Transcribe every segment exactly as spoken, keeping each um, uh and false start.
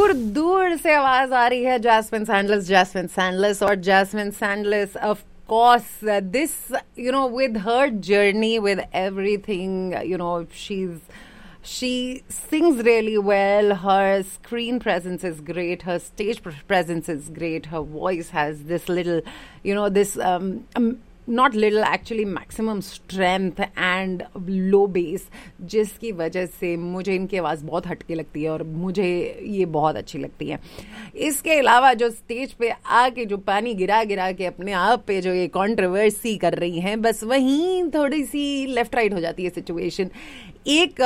दूर दूर से आवाज आ रही है जैस्मिन सैंडलस, जैस्मिन सैंडलस और jasmine Sandlas of course uh, this you know with her journey, with everything, you know, she's she sings really well, her screen presence is great, her stage presence is great, her voice has this little, you know, this um, um not little, actually maximum strength and low bass, जिसकी वजह से मुझे इनकी आवाज़ बहुत हटके लगती है और मुझे ये बहुत अच्छी लगती है. इसके अलावा जो स्टेज पे आके जो पानी गिरा गिरा के अपने आप पे जो ये कंट्रोवर्सी कर रही हैं, बस वहीं थोड़ी सी लेफ्ट राइट हो जाती है सिचुएशन. एक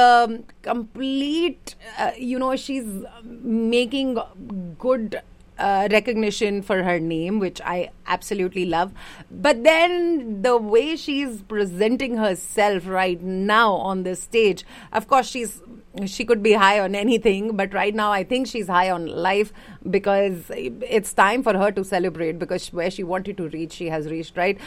complete you know she is making good Uh, recognition for her name, which I absolutely love. But then the way she's presenting herself right now on this stage, of course she's she could be high on anything, but right now I think she's high on life, because it's time for her to celebrate, because where she wanted to reach, she has reached, right?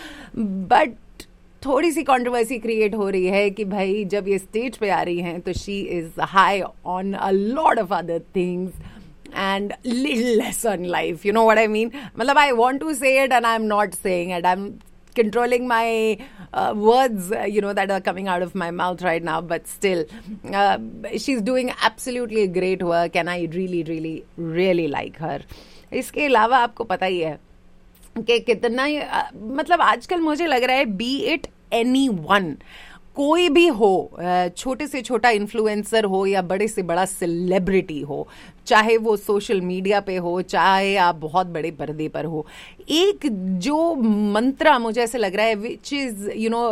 But थोड़ी सी controversy create हो रही है कि भाई जब ये stage पे आ रही हैं तो she is high on a lot of other things and little less on life, you know what I mean? Matlab, I want to say it and I'm not saying it. I'm controlling my uh, words, uh, you know, that are coming out of my mouth right now. But still, uh, she's doing absolutely great work and I really, really, really like her. इसके अलावा आपको पता ही है कि कितना ही, मतलब आजकल मुझे लग रहा है, be it anyone, कोई भी हो, छोटे से छोटा इन्फ्लुएंसर हो या बड़े से बड़ा सेलिब्रिटी हो, चाहे वो सोशल मीडिया पे हो, चाहे आप बहुत बड़े पर्दे पर हो, एक जो मंत्रा मुझे ऐसे लग रहा है विच इज यू नो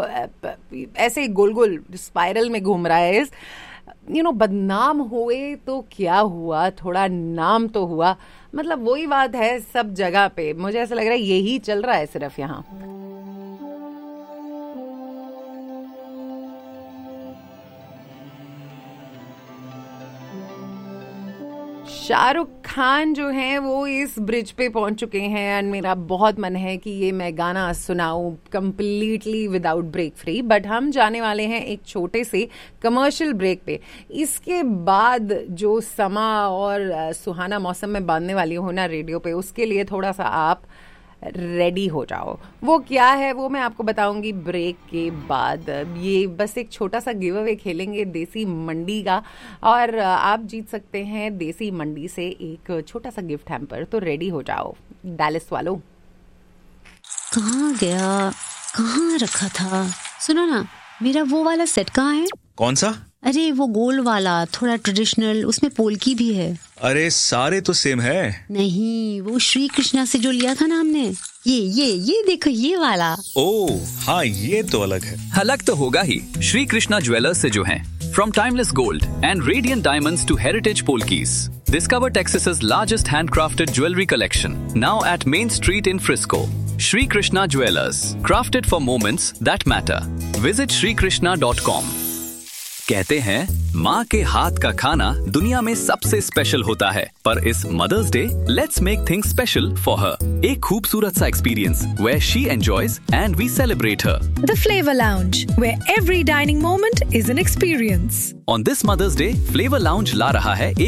ऐसे गोल गोल स्पाइरल में घूम रहा है, यू नो बदनाम हुए तो क्या हुआ, थोड़ा नाम तो हुआ. मतलब वही बात है सब जगह पे, मुझे ऐसा लग रहा है यही चल रहा है सिर्फ यहाँ. शाहरुख खान जो हैं वो इस ब्रिज पे पहुंच चुके हैं एंड मेरा बहुत मन है कि ये मैं गाना सुनाऊं completely without break free, but हम जाने वाले हैं एक छोटे से कमर्शियल ब्रेक पे. इसके बाद जो समा और सुहाना मौसम में बांधने वाली हो ना रेडियो पे, उसके लिए थोड़ा सा आप रेडी हो जाओ. वो क्या है वो मैं आपको बताऊंगी ब्रेक के बाद. ये बस एक छोटा सा गिव अवे खेलेंगे देसी मंडी का, और आप जीत सकते हैं देसी मंडी से एक छोटा सा गिफ्ट हैम्पर. तो रेडी हो जाओ डैलिस वालों. कहाँ गया, कहाँ रखा था? सुनो ना, मेरा वो वाला सेट कहाँ है? कौन सा? अरे वो गोल वाला, थोड़ा ट्रेडिशनल, उसमें पोल्की भी है. अरे सारे तो सेम है. नहीं, वो श्री कृष्णा से जो लिया था ना हमने, ये ये ये देखो ये वाला. ओह हाँ, ये तो अलग है. अलग तो होगा ही. श्री कृष्णा ज्वेलर्स से जो हैं, from timeless gold and radiant diamonds to heritage polkis. Discover Texas's largest handcrafted jewelry collection, now at Main Street in Frisco. Shri Krishna Jewelers, crafted for moments that matter. Visit shri krishna dot com. कहते हैं माँ के हाथ का खाना दुनिया में सबसे स्पेशल होता है, पर इस mother's day let's make things special for her. एक खूबसूरत सा experience where she enjoys and we celebrate her. The Flavor Lounge, where every dining moment is an experience. On this Mother's Day, Flavor Lounge ला रहा है